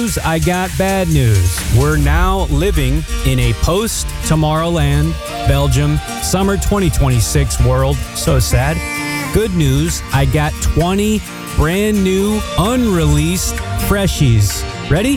news, I got bad news. We're now living in a post-Tomorrowland, Belgium, summer 2026 world. So sad. Good news, I got 20 brand new, unreleased freshies. Ready?